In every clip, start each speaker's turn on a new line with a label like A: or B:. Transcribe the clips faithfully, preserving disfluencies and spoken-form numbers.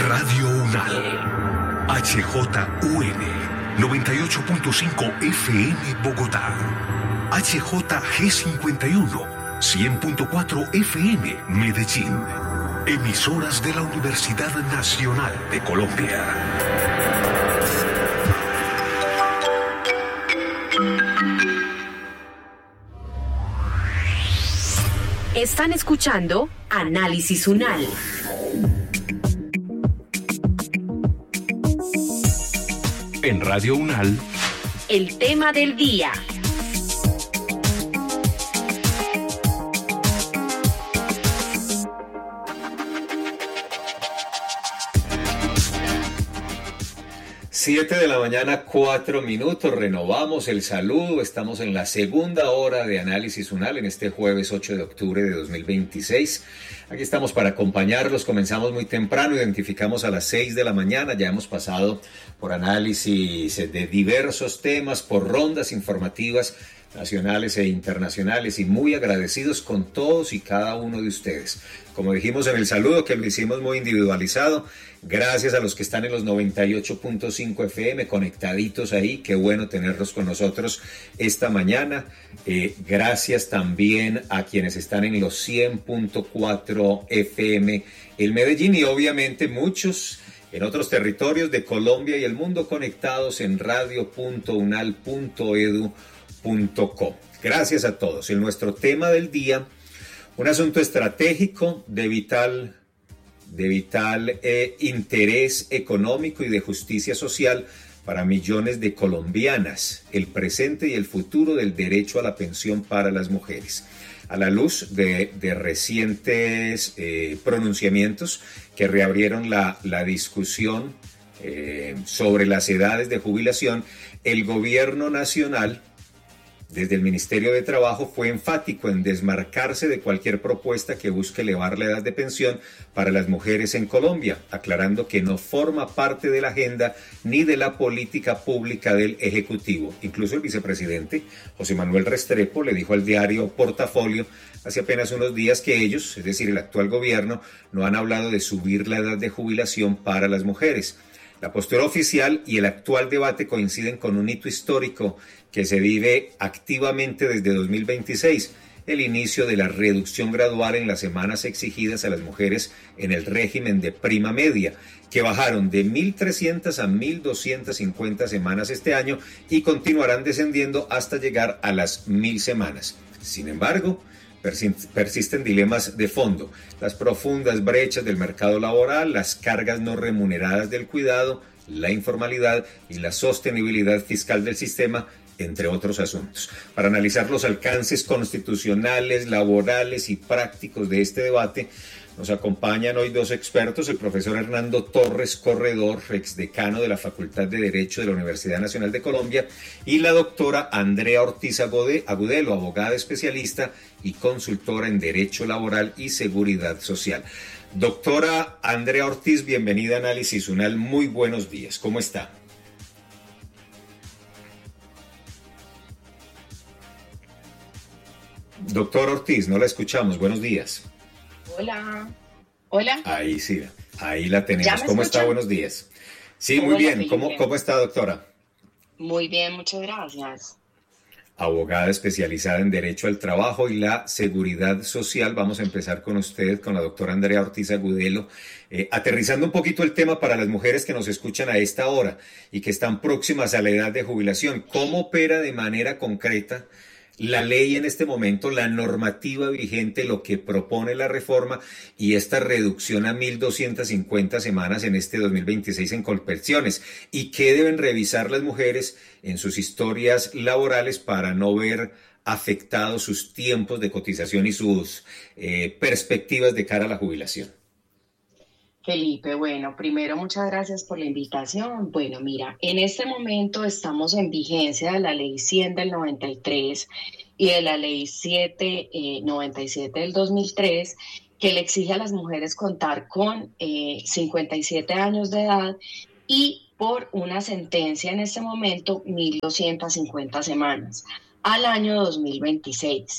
A: Radio UNAL, H J U N, noventa y ocho punto cinco F M Bogotá, H J G cincuenta y uno, cien punto cuatro F M Medellín, emisoras de la Universidad Nacional de Colombia.
B: Están escuchando Análisis UNAL.
A: En Radio UNAL,
B: el tema del día.
C: Siete de la mañana, cuatro minutos, renovamos el saludo, estamos en la segunda hora de Análisis UNAL en este jueves ocho de octubre de dos mil veintiséis. Aquí estamos para acompañarlos, comenzamos muy temprano, identificamos a las seis de la mañana, ya hemos pasado por análisis de diversos temas, por rondas informativas nacionales e internacionales y muy agradecidos con todos y cada uno de ustedes. Como dijimos en el saludo, que lo hicimos muy individualizado, gracias a los que están en los noventa y ocho punto cinco F M, conectaditos ahí, qué bueno tenerlos con nosotros esta mañana. Eh, gracias también a quienes están en los cien punto cuatro F M en Medellín y obviamente muchos en otros territorios de Colombia y el mundo conectados en radio punto unal punto edu punto co. Gracias a todos. En nuestro tema del día, un asunto estratégico de vital, de vital eh, interés económico y de justicia social para millones de colombianas, el presente y el futuro del derecho a la pensión para las mujeres. A la luz de, de recientes eh, pronunciamientos que reabrieron la, la discusión eh, sobre las edades de jubilación, el gobierno nacional, desde el Ministerio de Trabajo, fue enfático en desmarcarse de cualquier propuesta que busque elevar la edad de pensión para las mujeres en Colombia, aclarando que no forma parte de la agenda ni de la política pública del Ejecutivo. Incluso el vicepresidente José Manuel Restrepo le dijo al diario Portafolio hace apenas unos días que ellos, es decir, el actual gobierno, no han hablado de subir la edad de jubilación para las mujeres. La postura oficial y el actual debate coinciden con un hito histórico que se vive activamente desde dos mil veintiséis, el inicio de la reducción gradual en las semanas exigidas a las mujeres en el régimen de prima media, que bajaron de mil trescientas a mil doscientas cincuenta semanas este año y continuarán descendiendo hasta llegar a las mil semanas. Sin embargo, persisten dilemas de fondo, las profundas brechas del mercado laboral, las cargas no remuneradas del cuidado, la informalidad y la sostenibilidad fiscal del sistema, entre otros asuntos. Para analizar los alcances constitucionales, laborales y prácticos de este debate, nos acompañan hoy dos expertos, el profesor Hernando Torres Corredor, exdecano de la Facultad de Derecho de la Universidad Nacional de Colombia, y la doctora Andrea Ortiz Agudelo, abogada especialista y consultora en Derecho Laboral y Seguridad Social. Doctora Andrea Ortiz, bienvenida a Análisis UNAL, muy buenos días, ¿cómo está? Doctor Ortiz, no la escuchamos, buenos días.
D: Hola, hola.
C: Ahí sí, ahí la tenemos. ¿Cómo
D: escuchan?
C: Está? Buenos días. Sí, muy
D: Hola,
C: bien. ¿Cómo, ¿Cómo está, doctora?
D: Muy bien, muchas gracias.
C: Abogada especializada en Derecho al Trabajo y la Seguridad Social. Vamos a empezar con usted, con la doctora Andrea Ortiz Agudelo, eh, aterrizando un poquito el tema para las mujeres que nos escuchan a esta hora y que están próximas a la edad de jubilación. ¿Cómo opera de manera concreta la ley en este momento, la normativa vigente, lo que propone la reforma y esta reducción a mil doscientas cincuenta semanas en este dos mil veintiséis en colpensiones? ¿Y qué deben revisar las mujeres en sus historias laborales para no ver afectados sus tiempos de cotización y sus eh, perspectivas de cara a la jubilación?
D: Felipe, bueno, primero muchas gracias por la invitación. Bueno, mira, en este momento estamos en vigencia de la ley cien del noventa y tres y de la ley setecientos noventa y siete del dos mil tres, que le exige a las mujeres contar con eh, cincuenta y siete años de edad y por una sentencia en este momento mil doscientas cincuenta semanas al año dos mil veintiséis.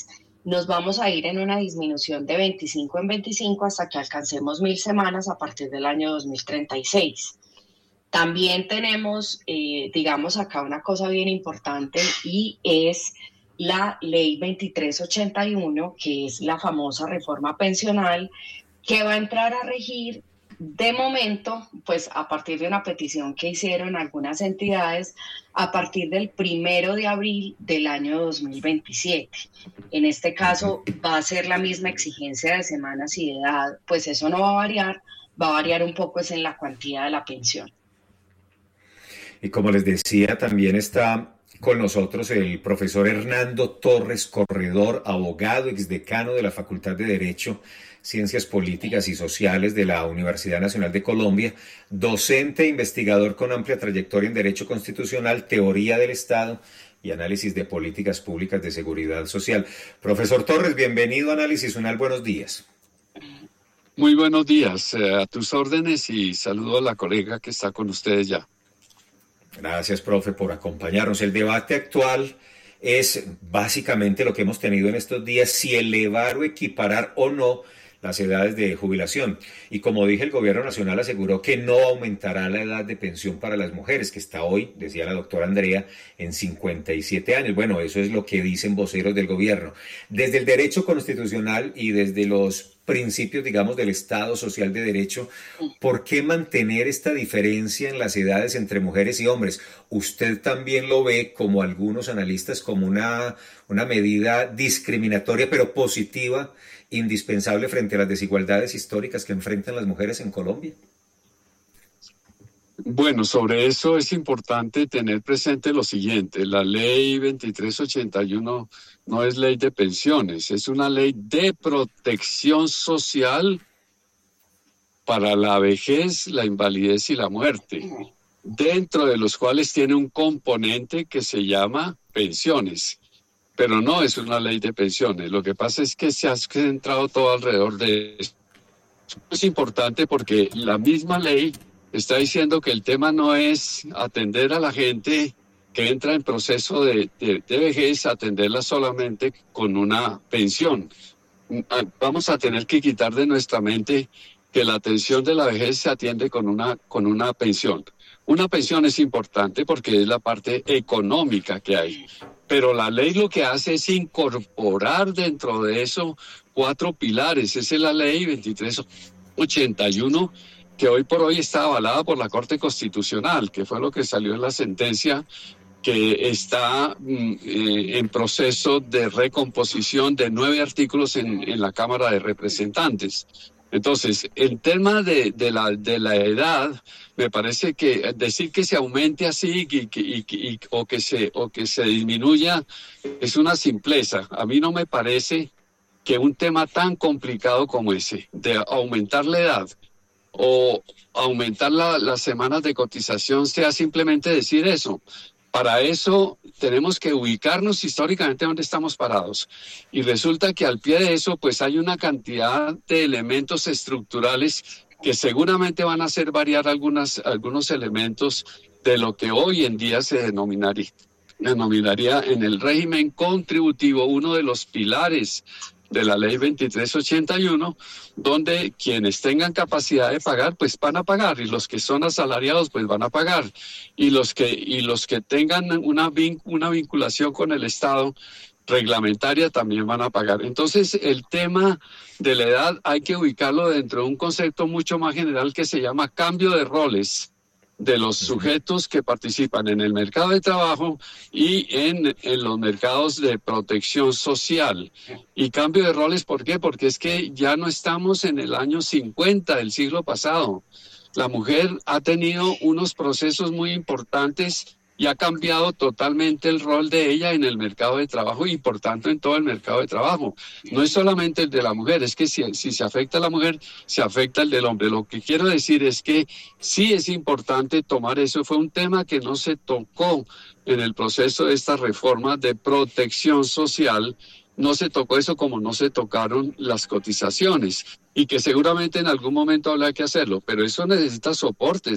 D: nos vamos a ir en una disminución de veinticinco en veinticinco hasta que alcancemos mil semanas a partir del año dos mil treinta y seis. También tenemos, eh, digamos, acá una cosa bien importante y es la ley veintitrés ochenta y uno, que es la famosa reforma pensional, que va a entrar a regir de momento, pues a partir de una petición que hicieron algunas entidades, a partir del primero de abril del año dos mil veintisiete. En este caso va a ser la misma exigencia de semanas y de edad, pues eso no va a variar, va a variar un poco es en la cuantía de la pensión.
C: Y como les decía, también está con nosotros el profesor Hernando Torres Corredor, abogado, exdecano de la Facultad de Derecho, Ciencias Políticas y Sociales de la Universidad Nacional de Colombia, docente e investigador con amplia trayectoria en Derecho Constitucional, Teoría del Estado y Análisis de Políticas Públicas de Seguridad Social. Profesor Torres, bienvenido a Análisis Unal, buenos días.
E: Muy buenos días, eh, a tus órdenes y saludo a la colega que está con ustedes ya.
C: Gracias, profe, por acompañarnos. El debate actual es básicamente lo que hemos tenido en estos días, si elevar o equiparar o no las edades de jubilación. Y como dije, el gobierno nacional aseguró que no aumentará la edad de pensión para las mujeres, que está hoy, decía la doctora Andrea, en cincuenta y siete años. Bueno, eso es lo que dicen voceros del gobierno. Desde el derecho constitucional y desde los principios, digamos, del Estado Social de Derecho, ¿por qué mantener esta diferencia en las edades entre mujeres y hombres? ¿Usted también lo ve, como algunos analistas, como una, una medida discriminatoria pero positiva, indispensable frente a las desigualdades históricas que enfrentan las mujeres en Colombia?
E: Bueno, sobre eso es importante tener presente lo siguiente: la ley veintitrés ochenta y uno no es ley de pensiones, es una ley de protección social para la vejez, la invalidez y la muerte, dentro de los cuales tiene un componente que se llama pensiones, pero no es una ley de pensiones. Lo que pasa es que se ha centrado todo alrededor de eso. Es importante porque la misma ley está diciendo que el tema no es atender a la gente que entra en proceso de, de, de vejez, atenderla solamente con una pensión. Vamos a tener que quitar de nuestra mente que la atención de la vejez se atiende con una, con una pensión. Una pensión es importante porque es la parte económica que hay, pero la ley lo que hace es incorporar dentro de eso cuatro pilares. Esa es la ley veintitrés ochenta y uno, que hoy por hoy está avalada por la Corte Constitucional, que fue lo que salió en la sentencia, que está eh, en proceso de recomposición de nueve artículos en, en la Cámara de Representantes. Entonces, el tema de, de, la, de la edad, me parece que decir que se aumente así y, y, y, o, que se, o que se disminuya es una simpleza. A mí no me parece que un tema tan complicado como ese, de aumentar la edad o aumentar la, las semanas de cotización, sea simplemente decir eso. Para eso tenemos que ubicarnos históricamente donde estamos parados. Y resulta que al pie de eso pues hay una cantidad de elementos estructurales que seguramente van a hacer variar algunas, algunos elementos de lo que hoy en día se denominaría, denominaría en el régimen contributivo, uno de los pilares de la ley veintitrés ochenta y uno, donde quienes tengan capacidad de pagar, pues van a pagar, y los que son asalariados, pues van a pagar, y los que, y los que tengan una, vin, una vinculación con el Estado reglamentaria también van a pagar. Entonces, el tema de la edad hay que ubicarlo dentro de un concepto mucho más general que se llama cambio de roles de los sujetos que participan en el mercado de trabajo y en, en los mercados de protección social. Y cambio de roles, ¿por qué? Porque es que ya no estamos en el año cincuenta del siglo pasado. La mujer ha tenido unos procesos muy importantes y ha cambiado totalmente el rol de ella en el mercado de trabajo y por tanto en todo el mercado de trabajo. No es solamente el de la mujer, es que si, si se afecta a la mujer, se afecta el del hombre. Lo que quiero decir es que sí es importante tomar eso. Fue un tema que no se tocó en el proceso de esta reforma de protección social. No se tocó eso como no se tocaron las cotizaciones y que seguramente en algún momento habrá que hacerlo, pero eso necesita soportes.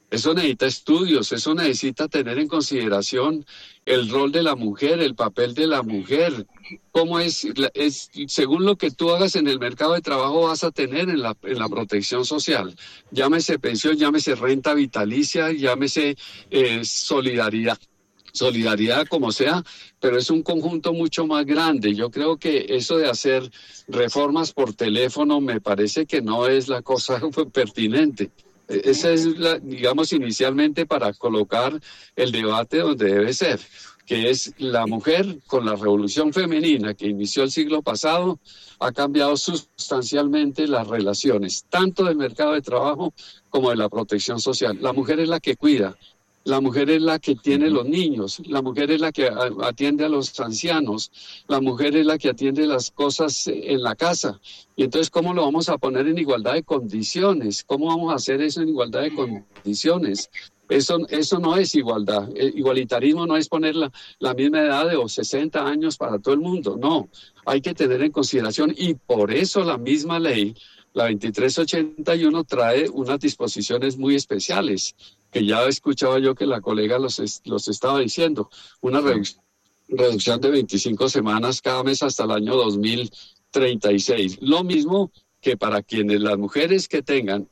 E: Eso necesita estudios, eso necesita tener en consideración el rol de la mujer, el papel de la mujer. Cómo es, es según lo que tú hagas en el mercado de trabajo vas a tener en la, en la protección social. Llámese pensión, llámese renta vitalicia, llámese eh, solidaridad. Solidaridad como sea, pero es un conjunto mucho más grande. Yo creo que eso de hacer reformas por teléfono me parece que no es la cosa pertinente. Esa es, la, digamos, inicialmente para colocar el debate donde debe ser, que es la mujer con la revolución femenina que inició el siglo pasado, ha cambiado sustancialmente las relaciones, tanto del mercado de trabajo como de la protección social. La mujer es la que cuida. La mujer es la que tiene los niños, la mujer es la que atiende a los ancianos, la mujer es la que atiende las cosas en la casa. Y entonces, ¿cómo lo vamos a poner en igualdad de condiciones? ¿Cómo vamos a hacer eso en igualdad de condiciones? Eso, eso no es igualdad. El igualitarismo no es poner la, la misma edad de sesenta años para todo el mundo. No, hay que tener en consideración y por eso la misma ley, la veintitrés ochenta y uno, trae unas disposiciones muy especiales, que ya escuchaba yo que la colega los, los estaba diciendo, una reduc- reducción de veinticinco semanas cada mes hasta el año dos mil treinta y seis. Lo mismo que para quienes las mujeres que tengan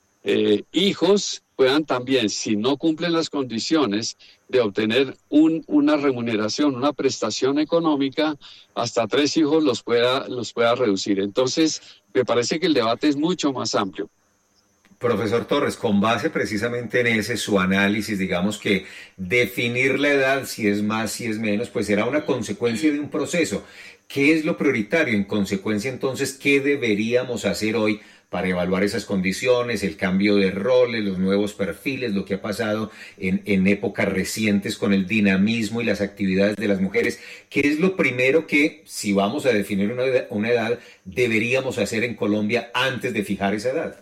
E: eh, hijos puedan también, si no cumplen las condiciones de obtener un, una remuneración, una prestación económica, hasta tres hijos los pueda, los pueda reducir. Entonces, me parece que el debate es mucho más amplio.
C: Profesor Torres, con base precisamente en ese su análisis, digamos que definir la edad, si es más, si es menos, pues será una consecuencia de un proceso. ¿Qué es lo prioritario? En consecuencia, entonces, ¿qué deberíamos hacer hoy para evaluar esas condiciones, el cambio de roles, los nuevos perfiles, lo que ha pasado en, en épocas recientes con el dinamismo y las actividades de las mujeres? ¿Qué es lo primero que, si vamos a definir una edad, una edad, deberíamos hacer en Colombia antes de fijar esa edad?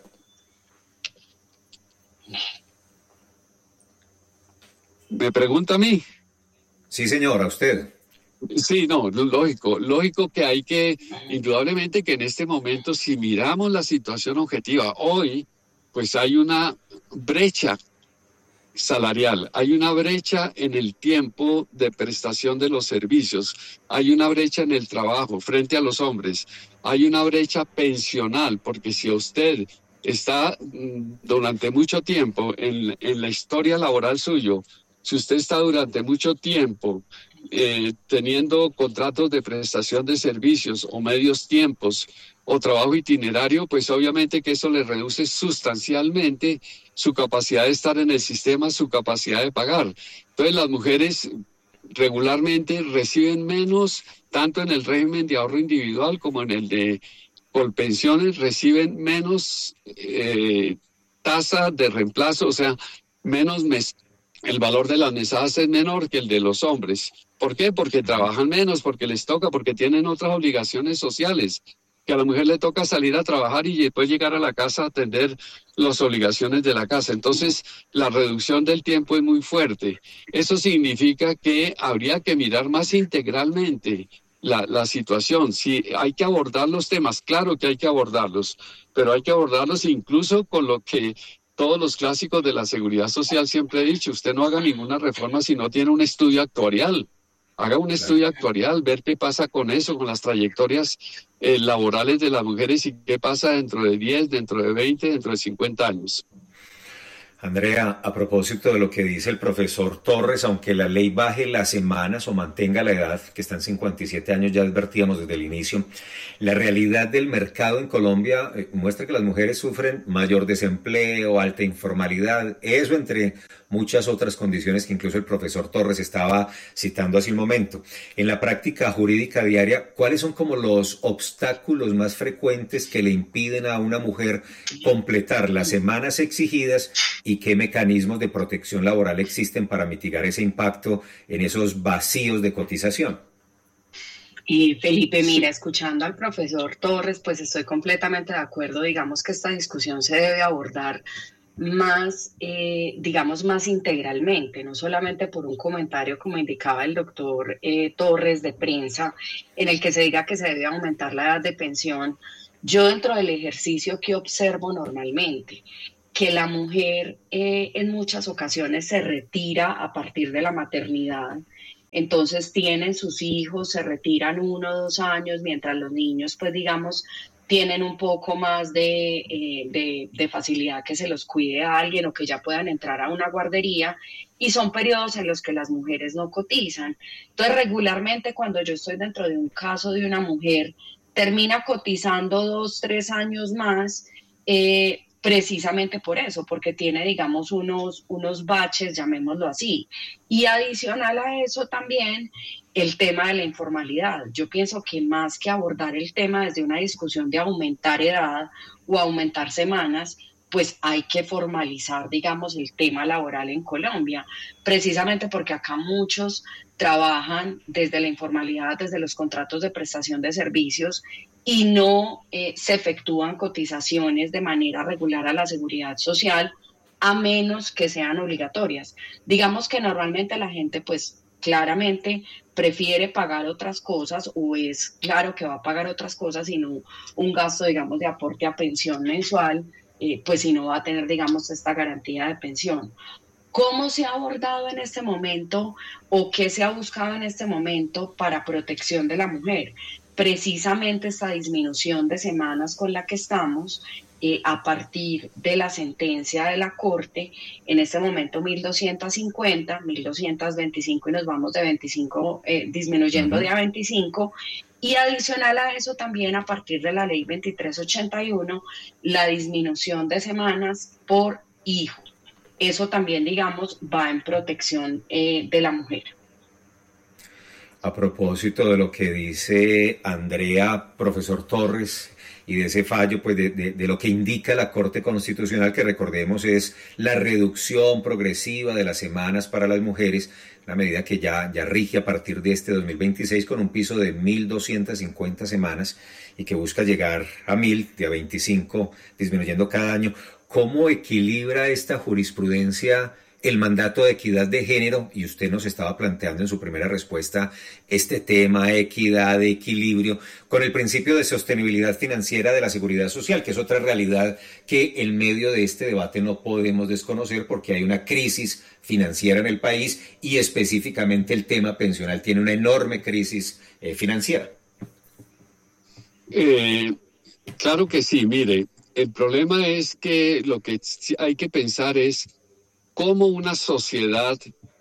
E: ¿Me pregunta a mí?
C: Sí, señor, a usted.
E: Sí, no, lógico, lógico que hay que, indudablemente que en este momento, si miramos la situación objetiva, hoy, pues hay una brecha salarial, hay una brecha en el tiempo de prestación de los servicios, hay una brecha en el trabajo frente a los hombres, hay una brecha pensional, porque si usted está durante mucho tiempo en, en la historia laboral suyo, si usted está durante mucho tiempo eh, teniendo contratos de prestación de servicios o medios tiempos o trabajo itinerario, pues obviamente que eso le reduce sustancialmente su capacidad de estar en el sistema, su capacidad de pagar. Entonces las mujeres regularmente reciben menos, tanto en el régimen de ahorro individual como en el de Colpensiones, reciben menos eh, tasa de reemplazo, o sea, menos mes. El valor de las mesadas es menor que el de los hombres. ¿Por qué? Porque trabajan menos, porque les toca, porque tienen otras obligaciones sociales, que a la mujer le toca salir a trabajar y después llegar a la casa a atender las obligaciones de la casa. Entonces, la reducción del tiempo es muy fuerte. Eso significa que habría que mirar más integralmente la, la situación. Si hay que abordar los temas, claro que hay que abordarlos, pero hay que abordarlos incluso con lo que todos los clásicos de la seguridad social siempre he dicho: usted no haga ninguna reforma si no tiene un estudio actuarial. Haga un estudio actuarial, ver qué pasa con eso, con las trayectorias eh, laborales de las mujeres y qué pasa dentro de diez, dentro de veinte, dentro de cincuenta años.
C: Andrea, a propósito de lo que dice el profesor Torres, aunque la ley baje las semanas o mantenga la edad, que está en cincuenta y siete años, ya advertíamos desde el inicio, la realidad del mercado en Colombia eh, muestra que las mujeres sufren mayor desempleo, alta informalidad, eso entre muchas otras condiciones que incluso el profesor Torres estaba citando hace un momento. En la práctica jurídica diaria, ¿cuáles son como los obstáculos más frecuentes que le impiden a una mujer completar las semanas exigidas y qué mecanismos de protección laboral existen para mitigar ese impacto en esos vacíos de cotización?
D: Y Felipe, mira, escuchando al profesor Torres, pues estoy completamente de acuerdo. Digamos que esta discusión se debe abordar más, eh, digamos, más integralmente, no solamente por un comentario, como indicaba el doctor eh, Torres de prensa, en el que se diga que se debe aumentar la edad de pensión. Yo, dentro del ejercicio que observo normalmente, que la mujer eh, en muchas ocasiones se retira a partir de la maternidad. Entonces tienen sus hijos, se retiran uno o dos años, mientras los niños, pues digamos, tienen un poco más de, eh, de, de facilidad que se los cuide a alguien o que ya puedan entrar a una guardería, y son periodos en los que las mujeres no cotizan. Entonces, regularmente cuando yo estoy dentro de un caso de una mujer, termina cotizando dos, tres años más, eh, precisamente por eso, porque tiene, digamos, unos, unos baches, llamémoslo así. Y adicional a eso también el tema de la informalidad. Yo pienso que más que abordar el tema desde una discusión de aumentar edad o aumentar semanas, pues hay que formalizar, digamos, el tema laboral en Colombia, precisamente porque acá muchos trabajan desde la informalidad, desde los contratos de prestación de servicios, y no eh, se efectúan cotizaciones de manera regular a la seguridad social, a menos que sean obligatorias. Digamos que normalmente la gente, pues claramente prefiere pagar otras cosas, o es claro que va a pagar otras cosas y no un gasto, digamos, de aporte a pensión mensual, eh, pues si no va a tener, digamos, esta garantía de pensión. ¿Cómo se ha abordado en este momento o qué se ha buscado en este momento para protección de la mujer? Precisamente esta disminución de semanas con la que estamos, eh, a partir de la sentencia de la Corte, en este momento mil doscientos cincuenta, mil doscientos veinticinco, y nos vamos de veinticinco eh, disminuyendo uh-huh. de a veinticinco, y adicional a eso también a partir de la ley veintitrés ochenta y uno, la disminución de semanas por hijo. Eso también, digamos, va en protección eh, de la mujer.
C: A propósito de lo que dice Andrea, profesor Torres, y de ese fallo, pues de, de, de lo que indica la Corte Constitucional, que recordemos es la reducción progresiva de las semanas para las mujeres, una medida que ya, ya rige a partir de este dos mil veintiséis con un piso de mil doscientas cincuenta semanas y que busca llegar a mil, de a veinticinco, disminuyendo cada año. ¿Cómo equilibra esta jurisprudencia el mandato de equidad de género? Y usted nos estaba planteando en su primera respuesta este tema, equidad, equilibrio, con el principio de sostenibilidad financiera de la seguridad social, que es otra realidad que en medio de este debate no podemos desconocer, porque hay una crisis financiera en el país y específicamente el tema pensional tiene una enorme crisis eh, financiera.
E: Eh, claro que sí, mire, el problema es que lo que hay que pensar es cómo una sociedad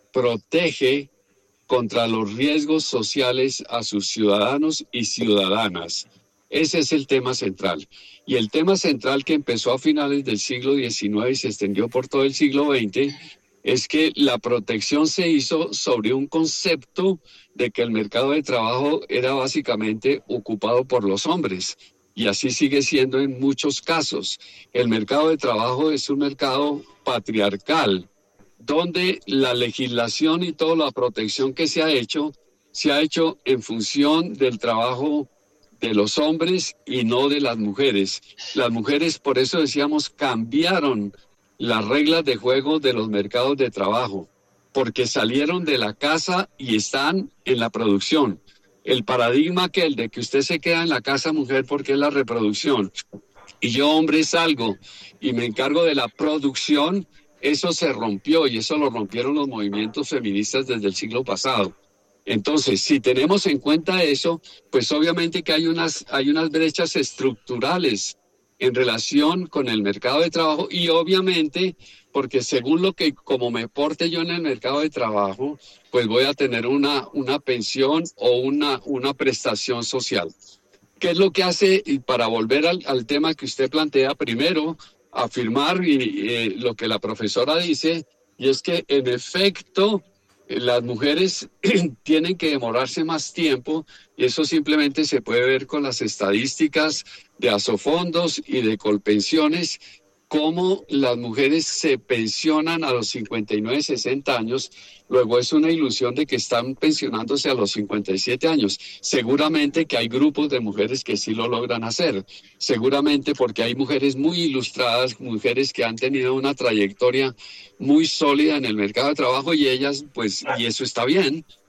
E: protege contra los riesgos sociales a sus ciudadanos y ciudadanas. Ese es el tema central. Y el tema central que empezó a finales del siglo diecinueve y se extendió por todo el siglo veinte es que la protección se hizo sobre un concepto de que el mercado de trabajo era básicamente ocupado por los hombres. Y así sigue siendo en muchos casos. El mercado de trabajo es un mercado patriarcal, donde la legislación y toda la protección que se ha hecho, se ha hecho en función del trabajo de los hombres y no de las mujeres. Las mujeres, por eso decíamos, cambiaron las reglas de juego de los mercados de trabajo, porque salieron de la casa y están en la producción. El paradigma que el de que usted se queda en la casa, mujer, porque es la reproducción, y yo, hombre, salgo y me encargo de la producción, eso se rompió, y eso lo rompieron los movimientos feministas desde el siglo pasado. Entonces, si tenemos en cuenta eso, pues obviamente que hay unas, hay unas brechas estructurales en relación con el mercado de trabajo, y obviamente porque según lo que, como me porte yo en el mercado de trabajo, pues voy a tener una, una pensión o una, una prestación social. ¿Qué es lo que hace? Y para volver al, al tema que usted plantea, primero, afirmar y, eh, lo que la profesora dice, y es que en efecto las mujeres tienen que demorarse más tiempo, y eso simplemente se puede ver con las estadísticas de Asofondos y de Colpensiones, cómo las mujeres se pensionan a los cincuenta y nueve, sesenta años, luego es una ilusión de que están pensionándose a los cincuenta y siete años. Seguramente que hay grupos de mujeres que sí lo logran hacer, seguramente porque hay mujeres muy ilustradas, mujeres que han tenido una trayectoria muy sólida en el mercado de trabajo, y ellas, pues, y eso está bien,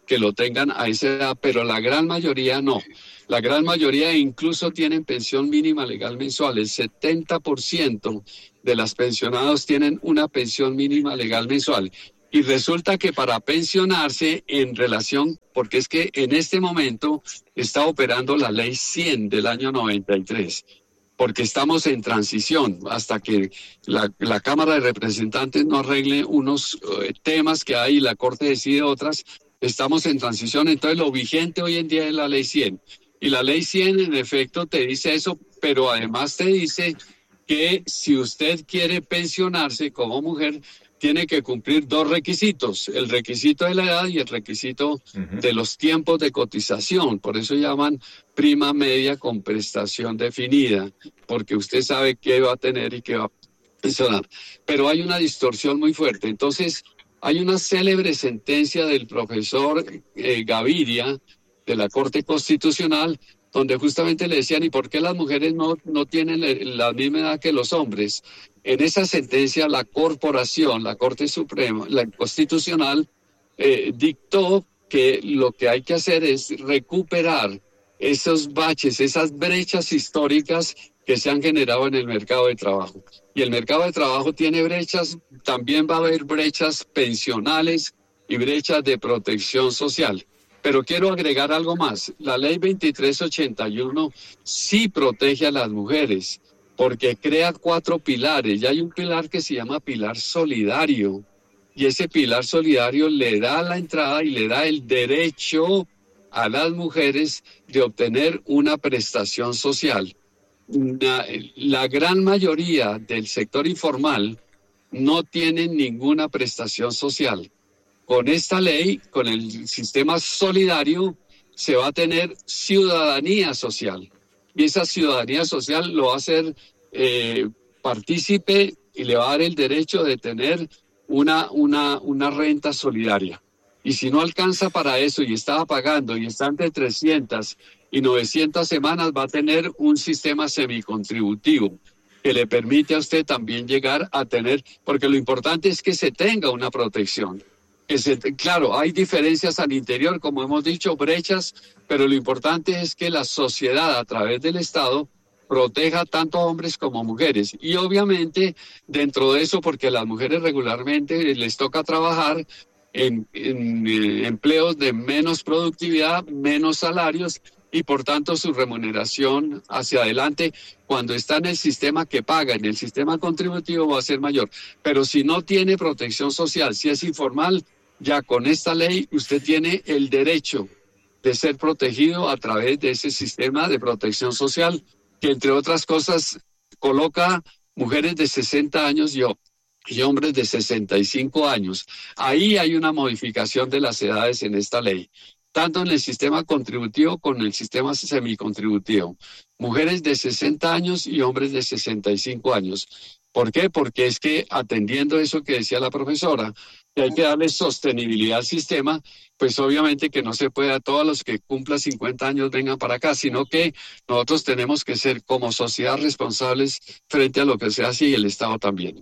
E: que lo tengan a esa edad, pero la gran mayoría no. La gran mayoría incluso tienen pensión mínima legal mensual. El setenta por ciento de las pensionados tienen una pensión mínima legal mensual. Y resulta que para pensionarse en relación, porque es que en este momento está operando la ley cien del año noventa y tres, porque estamos en transición hasta que la, la Cámara de Representantes no arregle unos uh, temas que hay y la Corte decide otras. Estamos en transición, entonces lo vigente hoy en día es la ley cien. Y la ley cien en efecto te dice eso, pero además te dice que si usted quiere pensionarse como mujer, tiene que cumplir dos requisitos, el requisito de la edad y el requisito uh-huh. de los tiempos de cotización. Por eso llaman prima media con prestación definida, porque usted sabe qué va a tener y qué va a pensionar. Pero hay una distorsión muy fuerte. Entonces, hay una célebre sentencia del profesor eh, Gaviria, de la Corte Constitucional, donde justamente le decían, ¿y por qué las mujeres no, no tienen la misma edad que los hombres? En esa sentencia, la corporación, la Corte Suprema, la Constitucional, eh, dictó que lo que hay que hacer es recuperar esos baches, esas brechas históricas que se han generado en el mercado de trabajo. Y el mercado de trabajo tiene brechas, también va a haber brechas pensionales y brechas de protección social. Pero quiero agregar algo más. La ley veintitrés ochenta y uno sí protege a las mujeres porque crea cuatro pilares. Y hay un pilar que se llama pilar solidario. Y ese pilar solidario le da la entrada y le da el derecho a las mujeres de obtener una prestación social. La, la gran mayoría del sector informal no tienen ninguna prestación social. Con esta ley, con el sistema solidario, se va a tener ciudadanía social. Y esa ciudadanía social lo va a hacer eh, partícipe y le va a dar el derecho de tener una, una, una renta solidaria. Y si no alcanza para eso y está pagando y está entre trescientas y novecientas semanas, va a tener un sistema semicontributivo que le permite a usted también llegar a tener, porque lo importante es que se tenga una protección. Es, claro, hay diferencias al interior, como hemos dicho, brechas, pero lo importante es que la sociedad a través del Estado proteja tanto a hombres como a mujeres. Y obviamente dentro de eso, porque a las mujeres regularmente les toca trabajar en, en eh, empleos de menos productividad, menos salarios, y por tanto su remuneración hacia adelante cuando está en el sistema que paga, en el sistema contributivo, va a ser mayor. Pero si no tiene protección social, si es informal, ya con esta ley usted tiene el derecho de ser protegido a través de ese sistema de protección social que, entre otras cosas, coloca mujeres de sesenta años y, y hombres de sesenta y cinco años. Ahí hay una modificación de las edades en esta ley, tanto en el sistema contributivo como en el sistema semicontributivo. Mujeres de sesenta años y hombres de sesenta y cinco años. ¿Por qué? Porque es que atendiendo eso que decía la profesora, que hay que darle sostenibilidad al sistema, pues obviamente que no se puede a todos los que cumplan cincuenta años vengan para acá, sino que nosotros tenemos que ser como sociedad responsables frente a lo que se hace y el Estado también.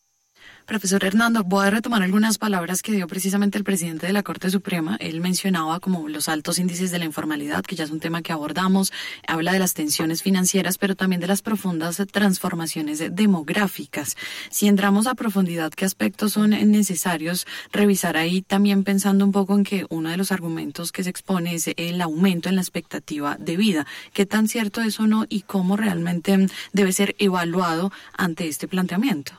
F: Profesor Hernando, voy a retomar algunas palabras que dio precisamente el presidente de la Corte Suprema. Él mencionaba como los altos índices de la informalidad, que ya es un tema que abordamos, habla de las tensiones financieras, pero también de las profundas transformaciones demográficas. Si entramos a profundidad, ¿qué aspectos son necesarios revisar ahí? También pensando un poco en que uno de los argumentos que se expone es el aumento en la expectativa de vida. ¿Qué tan cierto es o no y cómo realmente debe ser evaluado ante este planteamiento?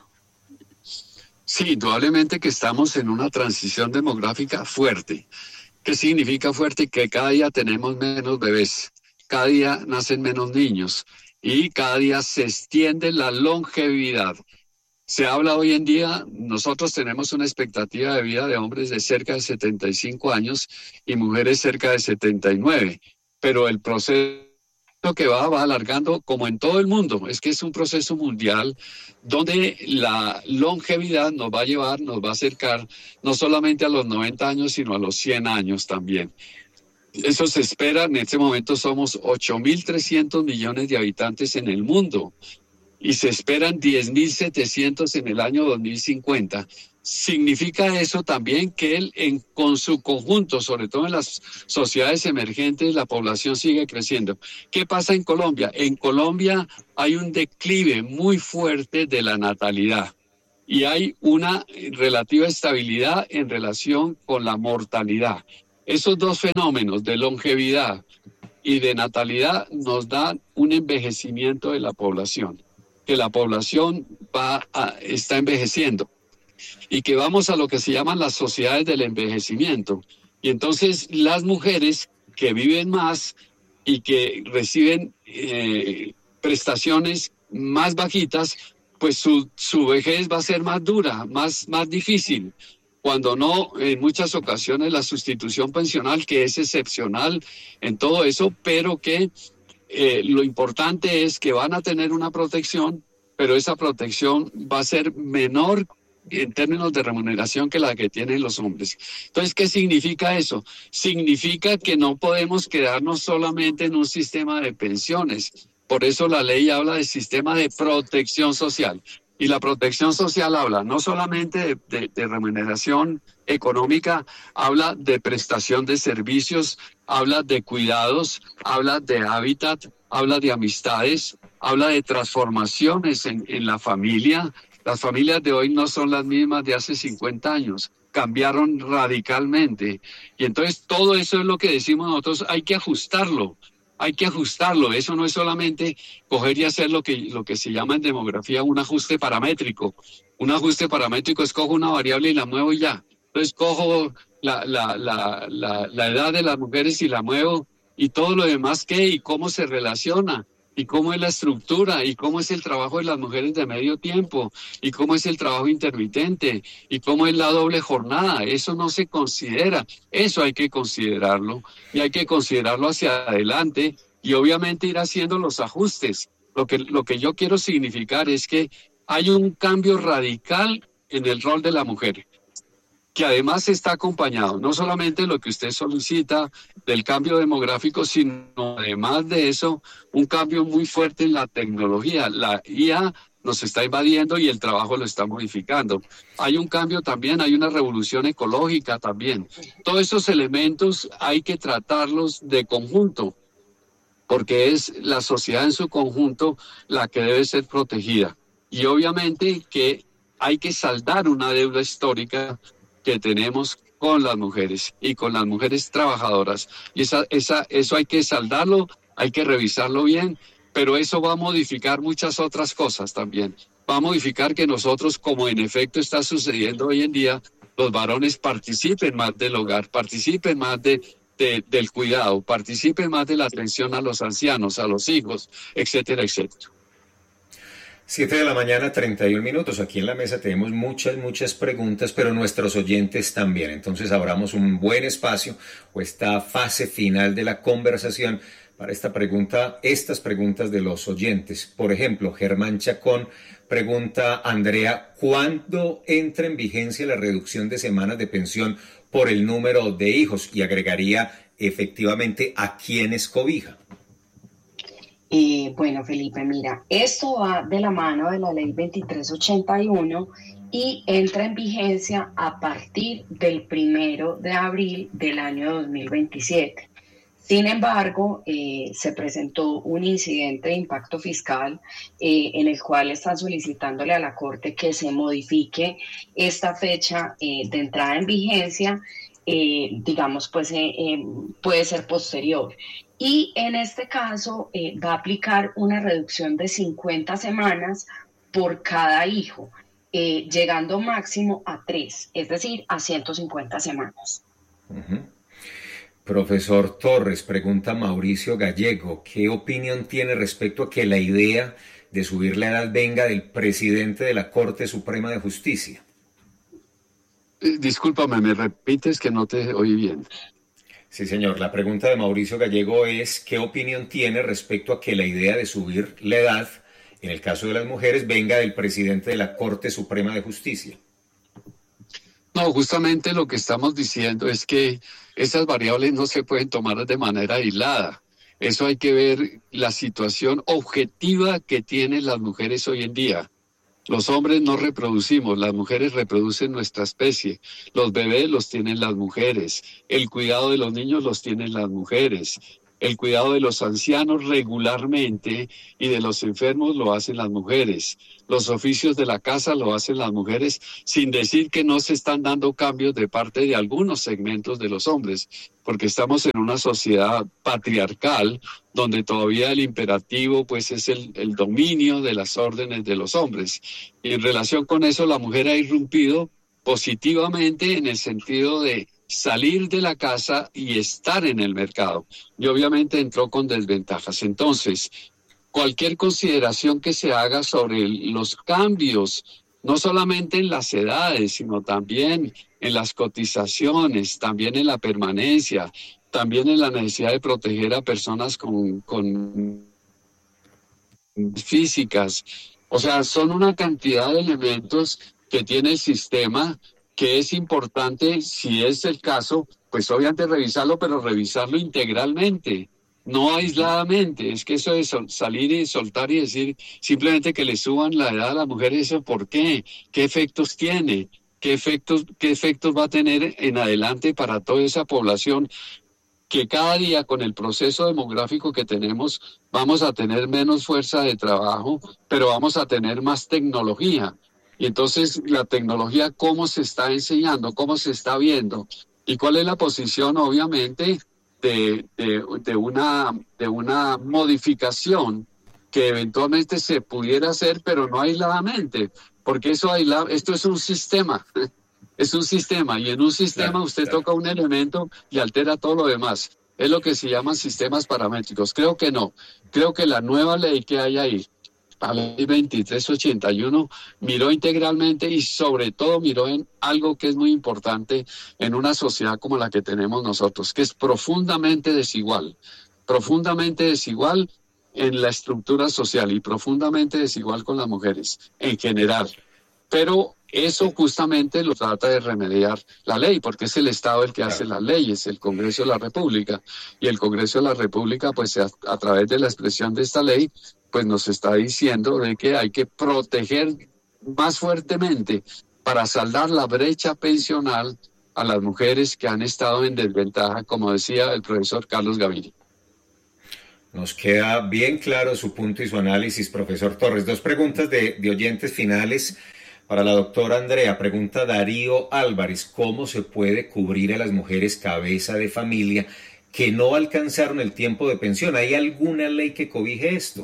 E: Sí, indudablemente que estamos en una transición demográfica fuerte. ¿Qué significa fuerte? Que cada día tenemos menos bebés, cada día nacen menos niños y cada día se extiende la longevidad. Se habla hoy en día, nosotros tenemos una expectativa de vida de hombres de cerca de setenta y cinco años y mujeres cerca de setenta y nueve, pero el proceso que va, va alargando como en todo el mundo. Es que es un proceso mundial donde la longevidad nos va a llevar, nos va a acercar no solamente a los noventa años, sino a los cien años también. Eso se espera. En este momento somos ocho mil trescientos millones de habitantes en el mundo. y se esperan diez mil setecientos en el año dos mil cincuenta. Significa eso también que él, en, con su conjunto, sobre todo en las sociedades emergentes, la población sigue creciendo. ¿Qué pasa en Colombia? En Colombia hay un declive muy fuerte de la natalidad y hay una relativa estabilidad en relación con la mortalidad. Esos dos fenómenos de longevidad y de natalidad nos dan un envejecimiento de la población, que la población va a, está envejeciendo. Y que vamos a lo que se llaman las sociedades del envejecimiento. Y entonces las mujeres que viven más y que reciben eh, prestaciones más bajitas, pues su, su vejez va a ser más dura, más, más difícil. Cuando no, en muchas ocasiones la sustitución pensional, que es excepcional en todo eso, pero que eh, lo importante es que van a tener una protección, pero esa protección va a ser menor en términos de remuneración que la que tienen los hombres. Entonces, ¿qué significa eso? Significa que no podemos quedarnos solamente en un sistema de pensiones. Por eso la ley habla de sistema de protección social. Y la protección social habla no solamente de, de, de remuneración económica, habla de prestación de servicios, habla de cuidados, habla de hábitat, habla de amistades, habla de transformaciones en, en la familia. Las familias de hoy no son las mismas de hace cincuenta años, cambiaron radicalmente. Y entonces todo eso es lo que decimos nosotros, hay que ajustarlo, hay que ajustarlo. Eso no es solamente coger y hacer lo que, lo que se llama en demografía un ajuste paramétrico. Un ajuste paramétrico es cojo una variable y la muevo y ya. Entonces cojo la, la, la, la, la edad de las mujeres y la muevo y todo lo demás qué y cómo se relaciona. Y cómo es la estructura, y cómo es el trabajo de las mujeres de medio tiempo, y cómo es el trabajo intermitente, y cómo es la doble jornada. Eso no se considera, eso hay que considerarlo, y hay que considerarlo hacia adelante, y obviamente ir haciendo los ajustes. Lo que, lo que yo quiero significar es que hay un cambio radical en el rol de la mujer, que además está acompañado no solamente de lo que usted solicita del cambio demográfico, sino además de eso, un cambio muy fuerte en la tecnología. La I A nos está invadiendo y el trabajo lo está modificando. Hay un cambio también, hay una revolución ecológica también. Todos esos elementos hay que tratarlos de conjunto, porque es la sociedad en su conjunto la que debe ser protegida. Y obviamente que hay que saldar una deuda histórica que tenemos con las mujeres y con las mujeres trabajadoras. Y esa, esa, eso hay que saldarlo, hay que revisarlo bien, pero eso va a modificar muchas otras cosas también. Va a modificar que nosotros, como en efecto está sucediendo hoy en día, los varones participen más del hogar, participen más de, de, del cuidado, participen más de la atención a los ancianos, a los hijos, etcétera, etcétera.
C: Siete de la mañana, treinta y un minutos. Aquí en la mesa tenemos muchas, muchas preguntas, pero nuestros oyentes también. Entonces abramos un buen espacio o esta fase final de la conversación para esta pregunta, estas preguntas de los oyentes. Por ejemplo, Germán Chacón pregunta, Andrea, ¿cuándo entra en vigencia la reducción de semanas de pensión por el número de hijos? Y agregaría, efectivamente, ¿a quiénes cobija?
D: Eh, bueno, Felipe, mira, esto va de la mano de la ley veintitrés ochenta y uno y entra en vigencia a partir del primero de abril del año dos mil veintisiete. Sin embargo, eh, se presentó un incidente de impacto fiscal eh, en el cual están solicitándole a la Corte que se modifique esta fecha eh, de entrada en vigencia, eh, digamos, pues eh, eh, puede ser posterior. Y en este caso eh, va a aplicar una reducción de cincuenta semanas por cada hijo, eh, llegando máximo a tres, es decir, a ciento cincuenta semanas.
C: Uh-huh. Profesor Torres, pregunta Mauricio Gallego, ¿qué opinión tiene respecto a que la idea de subir la edad venga del presidente de la Corte Suprema de Justicia?
E: Eh, discúlpame, ¿me repites que no te oí bien?
C: Sí, señor. La pregunta de Mauricio Gallego es ¿qué opinión tiene respecto a que la idea de subir la edad, en el caso de las mujeres, venga del presidente de la Corte Suprema de Justicia?
E: No, justamente lo que estamos diciendo es que esas variables no se pueden tomar de manera aislada. Eso hay que ver la situación objetiva que tienen las mujeres hoy en día. Los hombres no reproducimos, las mujeres reproducen nuestra especie. Los bebés los tienen las mujeres, el cuidado de los niños los tienen las mujeres, el cuidado de los ancianos regularmente y de los enfermos lo hacen las mujeres. Los oficios de la casa lo hacen las mujeres, sin decir que no se están dando cambios de parte de algunos segmentos de los hombres, porque estamos en una sociedad patriarcal donde todavía el imperativo pues es el, el dominio de las órdenes de los hombres. Y en relación con eso la mujer ha irrumpido positivamente en el sentido de salir de la casa y estar en el mercado. Y obviamente entró con desventajas. Entonces, cualquier consideración que se haga sobre los cambios, no solamente en las edades, sino también en las cotizaciones, también en la permanencia, también en la necesidad de proteger a personas con, con físicas. O sea, son una cantidad de elementos que tiene el sistema que es importante, si es el caso, pues obviamente revisarlo, pero revisarlo integralmente, no aisladamente. Es que eso de sol, salir y soltar y decir simplemente que le suban la edad a las mujeres, ¿eso por qué? ¿Qué efectos tiene? ¿Qué efectos, qué efectos va a tener en adelante para toda esa población que cada día con el proceso demográfico que tenemos vamos a tener menos fuerza de trabajo, pero vamos a tener más tecnología? Y entonces la tecnología, ¿cómo se está enseñando? ¿Cómo se está viendo? ¿Y cuál es la posición, obviamente, de, de, de, una, de una modificación que eventualmente se pudiera hacer, pero no aisladamente? Porque eso aisla, esto es un sistema, es un sistema, y en un sistema claro, usted claro. toca un elemento y altera todo lo demás. Es lo que se llaman sistemas paramétricos. Creo que no. Creo que la nueva ley que hay ahí, la ley veintitrés ochenta y uno, miró integralmente y sobre todo miró en algo que es muy importante en una sociedad como la que tenemos nosotros, que es profundamente desigual, profundamente desigual en la estructura social y profundamente desigual con las mujeres en general. Pero eso justamente lo trata de remediar la ley, porque es el Estado el que hace las leyes, el Congreso de la República. Y el Congreso de la República, pues a, a través de la expresión de esta ley, pues nos está diciendo de que hay que proteger más fuertemente para saldar la brecha pensional a las mujeres que han estado en desventaja, como decía el profesor Carlos Gaviria.
C: Nos queda bien claro su punto y su análisis, profesor Torres. Dos preguntas de, de oyentes finales para la doctora Andrea. Pregunta Darío Álvarez: ¿cómo se puede cubrir a las mujeres cabeza de familia que no alcanzaron el tiempo de pensión? ¿Hay alguna ley que cobije esto?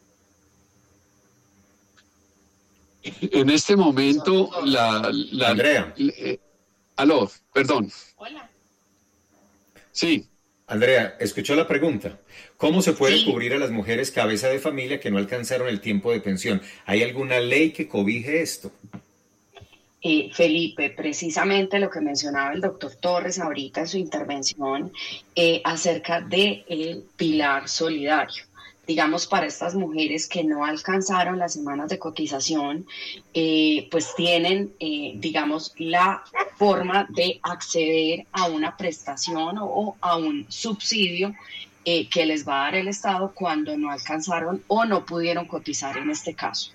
E: En este momento, la... la
C: Andrea.
E: Eh, aló, perdón.
D: Hola.
E: Sí.
C: Andrea, ¿escuchó la pregunta? ¿Cómo se puede sí. cubrir a las mujeres cabeza de familia que no alcanzaron el tiempo de pensión? ¿Hay alguna ley que cobije esto?
D: Eh, Felipe, precisamente lo que mencionaba el doctor Torres ahorita en su intervención eh, acerca del pilar solidario. Digamos, para estas mujeres que no alcanzaron las semanas de cotización, eh, pues tienen, eh, digamos, la forma de acceder a una prestación o, o a un subsidio eh, que les va a dar el Estado cuando no alcanzaron o no pudieron cotizar en este caso.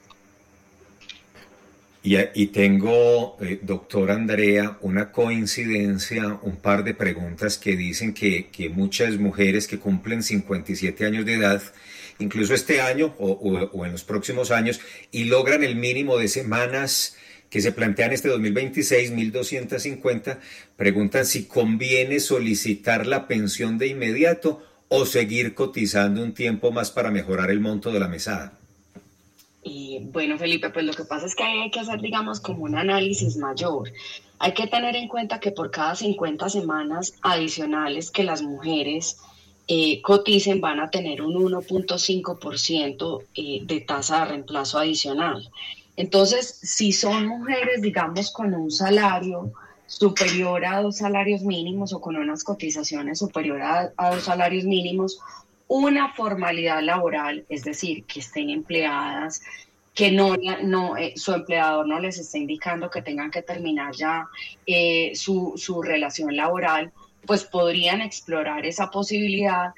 C: Y, y tengo, eh, doctora Andrea, una coincidencia, un par de preguntas que dicen que, que muchas mujeres que cumplen cincuenta y siete años de edad, incluso este año o, o, o en los próximos años, y logran el mínimo de semanas que se plantean este dos mil veintiséis, mil doscientos cincuenta, preguntan si conviene solicitar la pensión de inmediato o seguir cotizando un tiempo más para mejorar el monto de la mesada.
D: Y bueno, Felipe, pues lo que pasa es que hay que hacer, digamos, como un análisis mayor. Hay que tener en cuenta que por cada cincuenta semanas adicionales que las mujeres eh, coticen van a tener un uno punto cinco por ciento eh, de tasa de reemplazo adicional. Entonces, si son mujeres, digamos, con un salario superior a dos salarios mínimos o con unas cotizaciones superiores a, a dos salarios mínimos, una formalidad laboral, es decir, que estén empleadas, que no, no eh, su empleador no les está indicando que tengan que terminar ya eh, su, su relación laboral, pues podrían explorar esa posibilidad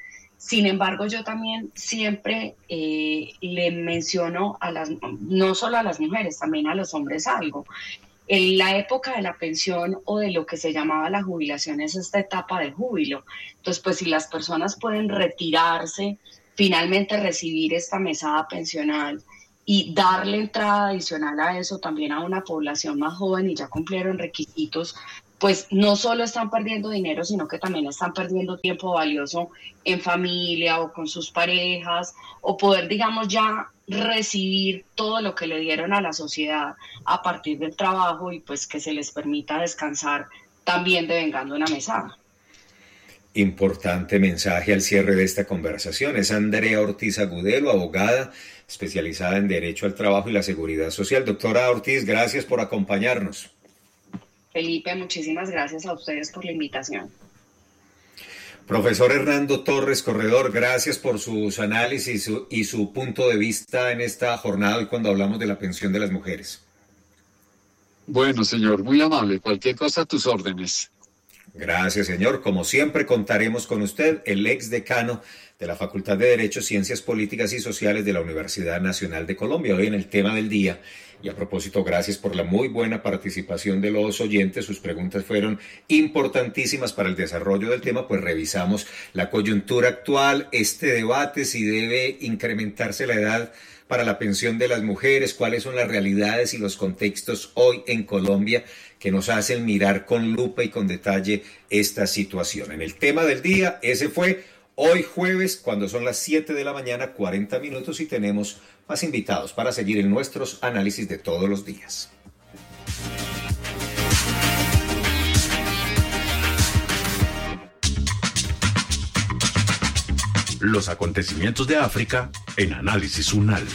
D: Sin embargo, yo también siempre eh, le menciono a las, no solo a las mujeres, también a los hombres algo. En la época de la pensión o de lo que se llamaba la jubilación es esta etapa de júbilo. Entonces, pues si las personas pueden retirarse, finalmente recibir esta mesada pensional y darle entrada adicional a eso también a una población más joven y ya cumplieron requisitos, pues no solo están perdiendo dinero, sino que también están perdiendo tiempo valioso en familia o con sus parejas, o poder, digamos, ya recibir todo lo que le dieron a la sociedad a partir del trabajo y pues que se les permita descansar también devengando una mesada.
C: Importante mensaje al cierre de esta conversación. Es Andrea Ortiz Agudelo, abogada especializada en Derecho al Trabajo y la Seguridad Social. Doctora Ortiz, gracias por acompañarnos.
D: Felipe, muchísimas gracias a ustedes por la invitación.
C: Profesor Hernando Torres Corredor, gracias por sus análisis y su, y su punto de vista en esta jornada y cuando hablamos de la pensión de las mujeres.
E: Bueno, señor, muy amable. Cualquier cosa a tus órdenes.
C: Gracias, señor. Como siempre, contaremos con usted, el ex decano de la Facultad de Derecho, Ciencias Políticas y Sociales de la Universidad Nacional de Colombia. Hoy en el tema del día. Y a propósito, gracias por la muy buena participación de los oyentes. Sus preguntas fueron importantísimas para el desarrollo del tema, pues revisamos la coyuntura actual, este debate, si debe incrementarse la edad para la pensión de las mujeres, cuáles son las realidades y los contextos hoy en Colombia que nos hacen mirar con lupa y con detalle esta situación. En el tema del día, ese fue hoy jueves, cuando son las siete de la mañana, cuarenta minutos, y tenemos más invitados para seguir en nuestros análisis de todos los días.
A: Los acontecimientos de África en Análisis UNAL.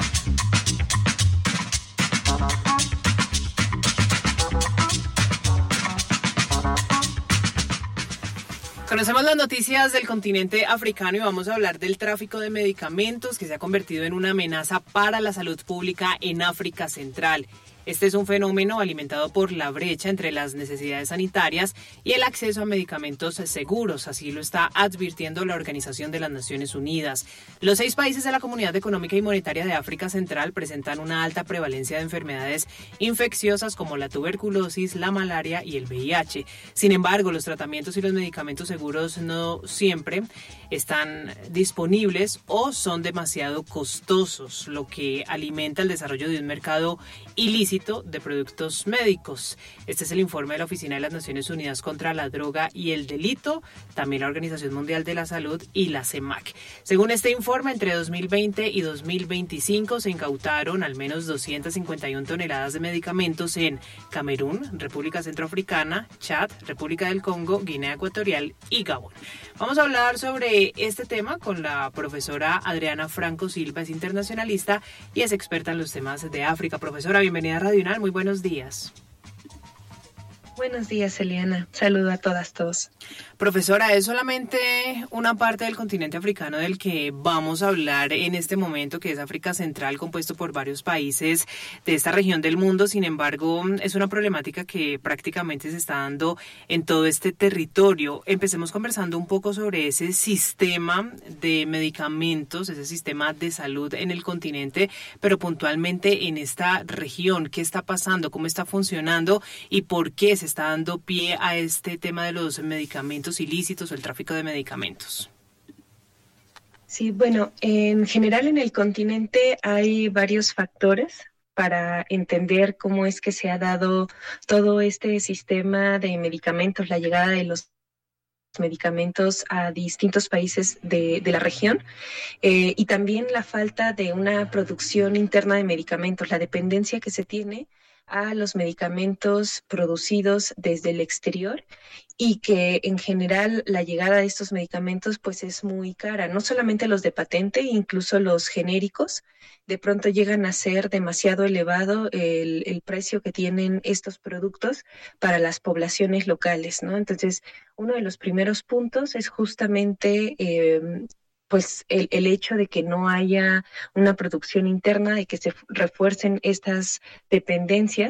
G: Conocemos las noticias del continente africano y vamos a hablar del tráfico de medicamentos que se ha convertido en una amenaza para la salud pública en África Central. Este es un fenómeno alimentado por la brecha entre las necesidades sanitarias y el acceso a medicamentos seguros, así lo está advirtiendo la Organización de las Naciones Unidas. Los seis países de la Comunidad Económica y Monetaria de África Central presentan una alta prevalencia de enfermedades infecciosas como la tuberculosis, la malaria y el V I H. Sin embargo, los tratamientos y los medicamentos seguros no siempre están disponibles o son demasiado costosos, lo que alimenta el desarrollo de un mercado ilícito de productos médicos. Este es el informe de la Oficina de las Naciones Unidas contra la Droga y el Delito, también la Organización Mundial de la Salud y la CEMAC. Según este informe, entre dos mil veinte y dos mil veinticinco se incautaron al menos doscientas cincuenta y una toneladas de medicamentos en Camerún, República Centroafricana, Chad, República del Congo, Guinea Ecuatorial y Gabón. Vamos a hablar sobre este tema con la profesora Adriana Franco Silva, es internacionalista y es experta en los temas de África. Profesora, bienvenida a Radio UNAL, muy buenos días.
H: Buenos días, Eliana. Saludo a todas, todos.
G: Profesora, es solamente una parte del continente africano del que vamos a hablar en este momento, que es África Central, compuesto por varios países de esta región del mundo. Sin embargo, es una problemática que prácticamente se está dando en todo este territorio. Empecemos conversando un poco sobre ese sistema de medicamentos, ese sistema de salud en el continente, pero puntualmente en esta región. ¿Qué está pasando? ¿Cómo está funcionando? ¿Y por qué se está dando pie a este tema de los medicamentos ilícitos o el tráfico de medicamentos?
H: Sí, bueno, en general en el continente hay varios factores para entender cómo es que se ha dado todo este sistema de medicamentos, la llegada de los medicamentos a distintos países de, de la región eh, y también la falta de una producción interna de medicamentos, la dependencia que se tiene a los medicamentos producidos desde el exterior y que en general la llegada de estos medicamentos pues es muy cara, no solamente los de patente, incluso los genéricos, de pronto llegan a ser demasiado elevado el, el precio que tienen estos productos para las poblaciones locales, ¿no? Entonces, uno de los primeros puntos es justamente eh, pues el, el hecho de que no haya una producción interna, de que se refuercen estas dependencias,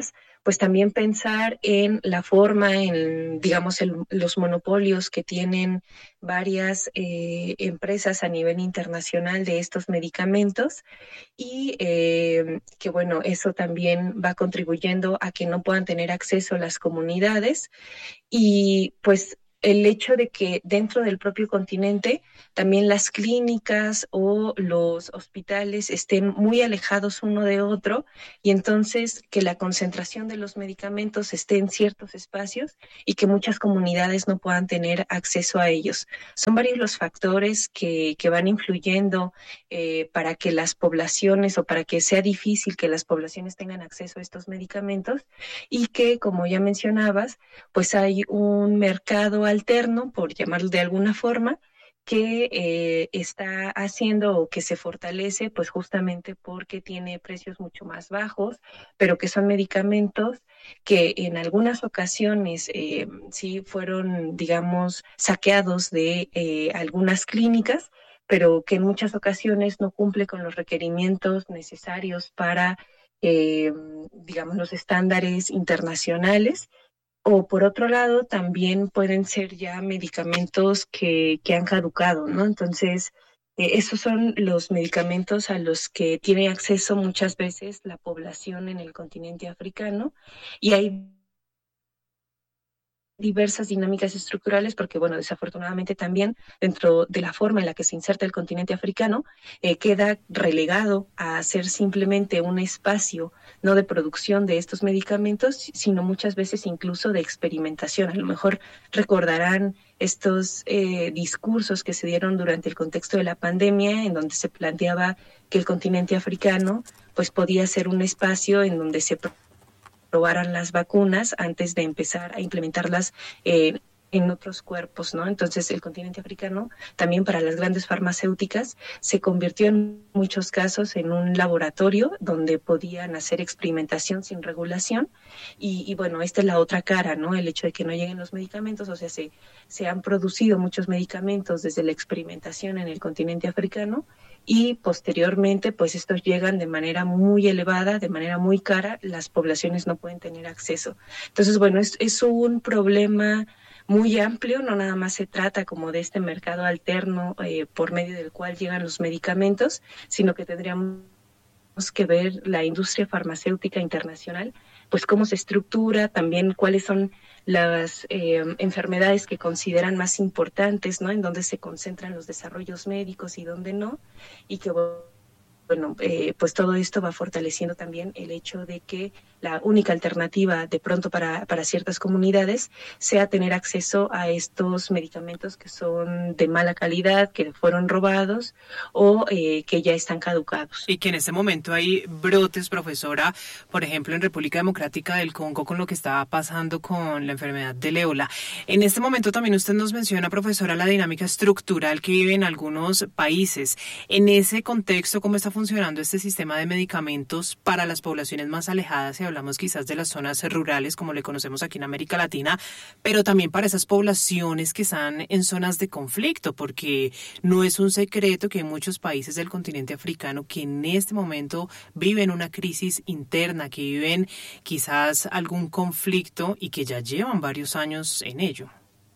H: pues también pensar en la forma, en, digamos, el, los monopolios que tienen varias eh, empresas a nivel internacional de estos medicamentos y eh, que, bueno, eso también va contribuyendo a que no puedan tener acceso las comunidades y, pues, el hecho de que dentro del propio continente también las clínicas o los hospitales estén muy alejados uno de otro y entonces que la concentración de los medicamentos esté en ciertos espacios y que muchas comunidades no puedan tener acceso a ellos. Son varios los factores que, que van influyendo eh, para que las poblaciones o para que sea difícil que las poblaciones tengan acceso a estos medicamentos y que, como ya mencionabas, pues hay un mercado alterno, por llamarlo de alguna forma, que eh, está haciendo o que se fortalece pues justamente porque tiene precios mucho más bajos, pero que son medicamentos que en algunas ocasiones eh, sí fueron, digamos, saqueados de eh, algunas clínicas, pero que en muchas ocasiones no cumple con los requerimientos necesarios para, eh, digamos, los estándares internacionales. O por otro lado, también pueden ser ya medicamentos que, que han caducado, ¿no? Entonces, eh, esos son los medicamentos a los que tiene acceso muchas veces la población en el continente africano y hay diversas dinámicas estructurales porque, bueno, desafortunadamente también dentro de la forma en la que se inserta el continente africano eh, queda relegado a ser simplemente un espacio no de producción de estos medicamentos, sino muchas veces incluso de experimentación. A lo mejor recordarán estos eh, discursos que se dieron durante el contexto de la pandemia en donde se planteaba que el continente africano pues podía ser un espacio en donde se probaran las vacunas antes de empezar a implementarlas eh, en otros cuerpos, ¿no? Entonces el continente africano también para las grandes farmacéuticas se convirtió en muchos casos en un laboratorio donde podían hacer experimentación sin regulación y, y bueno, esta es la otra cara, ¿no? El hecho de que no lleguen los medicamentos, o sea, se, se han producido muchos medicamentos desde la experimentación en el continente africano y posteriormente pues estos llegan de manera muy elevada, de manera muy cara, las poblaciones no pueden tener acceso. Entonces, bueno, es, es un problema muy amplio, no nada más se trata como de este mercado alterno eh, por medio del cual llegan los medicamentos, sino que tendríamos que ver la industria farmacéutica internacional, pues cómo se estructura, también cuáles son las eh, enfermedades que consideran más importantes, ¿no? En dónde se concentran los desarrollos médicos y dónde no, y que bueno, eh, pues todo esto va fortaleciendo también el hecho de que la única alternativa de pronto para, para ciertas comunidades sea tener acceso a estos medicamentos que son de mala calidad, que fueron robados o eh, que ya están caducados.
G: Y que en este momento hay brotes, profesora, por ejemplo, en República Democrática del Congo con lo que estaba pasando con la enfermedad del ébola. En este momento también usted nos menciona, profesora, la dinámica estructural que vive en algunos países. En ese contexto, ¿cómo está funcionando este sistema de medicamentos para las poblaciones más alejadas? Y hablamos quizás de las zonas rurales, como le conocemos aquí en América Latina, pero también para esas poblaciones que están en zonas de conflicto, porque no es un secreto que hay muchos países del continente africano que en este momento viven una crisis interna, que viven quizás algún conflicto y que ya llevan varios años en ello.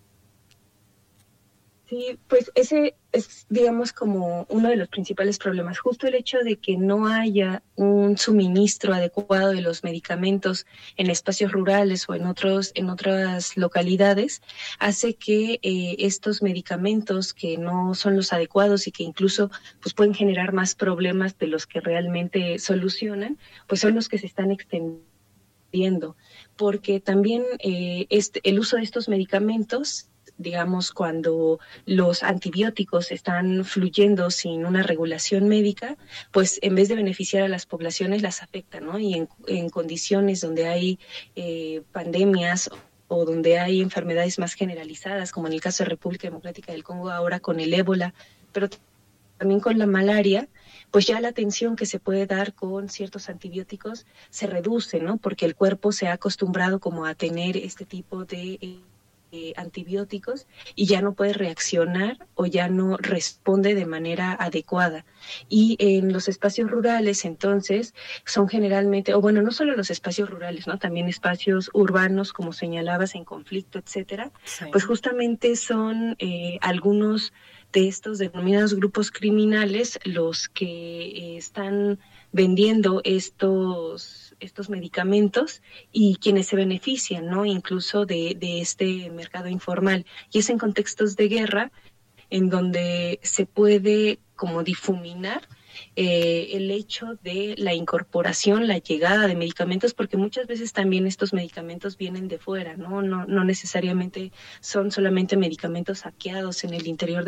H: Sí, pues ese es, digamos, como uno de los principales problemas. Justo el hecho de que no haya un suministro adecuado de los medicamentos en espacios rurales o en otros, en otras localidades, hace que eh, estos medicamentos que no son los adecuados y que incluso pues pueden generar más problemas de los que realmente solucionan, pues son los que se están extendiendo. Porque también eh, este, el uso de estos medicamentos, digamos, cuando los antibióticos están fluyendo sin una regulación médica, pues en vez de beneficiar a las poblaciones las afecta, ¿no? Y en, en condiciones donde hay eh, pandemias o donde hay enfermedades más generalizadas, como en el caso de República Democrática del Congo ahora con el ébola, pero también con la malaria, pues ya la atención que se puede dar con ciertos antibióticos se reduce, ¿no? Porque el cuerpo se ha acostumbrado como a tener este tipo de eh, antibióticos y ya no puede reaccionar o ya no responde de manera adecuada. Y en los espacios rurales, entonces, son generalmente, o bueno, no solo los espacios rurales, ¿no? También espacios urbanos, como señalabas, en conflicto, etcétera, sí. Pues justamente son eh, algunos de estos denominados grupos criminales los que eh, están vendiendo estos, estos medicamentos y quienes se benefician, ¿no? Incluso de, de este mercado informal. Y es en contextos de guerra en donde se puede como difuminar eh, el hecho de la incorporación, la llegada de medicamentos, porque muchas veces también estos medicamentos vienen de fuera, ¿no? No, no necesariamente son solamente medicamentos saqueados en el interior de